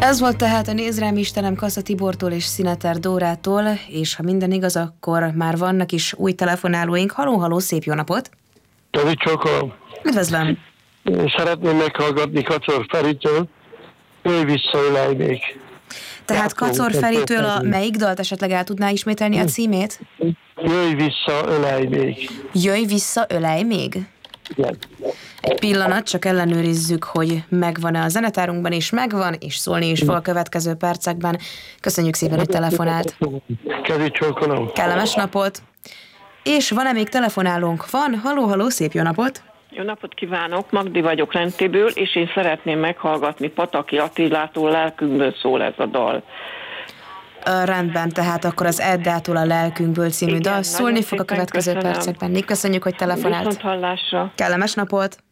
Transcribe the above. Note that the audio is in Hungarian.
Ez volt tehát a Nézd rám Istenem Kassa Tibortól és Színeter Dórától, és ha minden igaz, akkor már vannak is új telefonálóink. Halló, szép jó napot! Kezi csókolom! Üdvözlöm! Szeretném meghallgatni Kacor Feritől, Jöjj vissza, ölej még. Tehát Kacor Feritől a melyik dalt esetleg el tudná ismételni a címét? Jöjj vissza, ölej még. Jöjj vissza, ölej még? Igen. Egy pillanat, csak ellenőrizzük, hogy megvan-e a zenetárunkban, és megvan, és szólni is fog a következő percekben. Köszönjük szépen, hogy telefonált. Kezi csókolom! Kellemes napot! És van-e még telefonálónk? Van. Halló, szép jó napot! Jó napot kívánok, Magdi vagyok Rentéből, és én szeretném meghallgatni Pataki Attilától, Lelkünkből szól ez a dal. Rendben, tehát akkor az Eddától a Lelkünkből című dal szólni fog a következő percekben. Köszönjük, hogy telefonált. Viszonthallásra. Kellemes napot!